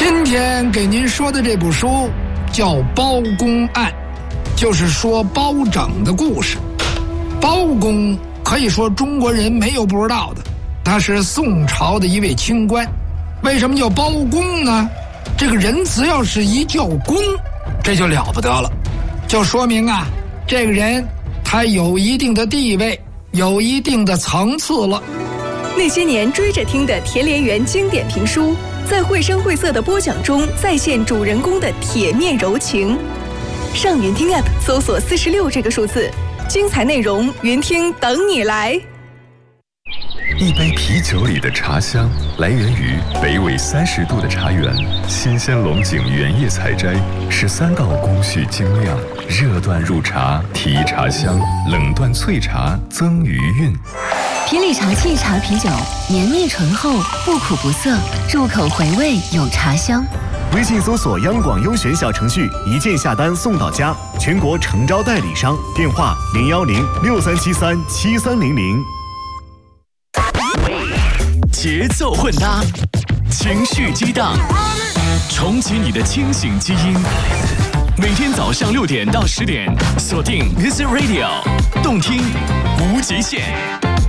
今天给您说的这部书叫《包公案》，就是说包拯的故事。包公可以说中国人没有不知道的，他是宋朝的一位清官。为什么叫包公呢？这个人只要是一叫公，这就了不得了，就说明啊，这个人他有一定的地位，有一定的层次了。 那些年追着听的田连元经典评书，在绘声绘色的播讲中再现主人公的铁面柔情。上云听 App 搜索46这个数字，精彩内容云听等你来。 一杯啤酒里的茶香来源于北纬30度的茶园，新鲜龙井原叶采摘，13道工序精酿，热断入茶提茶香，冷断萃茶增余韵。 皮里茶沏茶啤酒，绵密醇厚，不苦不涩，入口回味有茶香。 微信搜索央广优选小程序，一键下单送到家，全国诚招代理商，电话01063737300。 节奏混搭，情绪激荡，重启你的清醒基因。每天早上6点到10点，锁定 Music Radio， 动听无极限。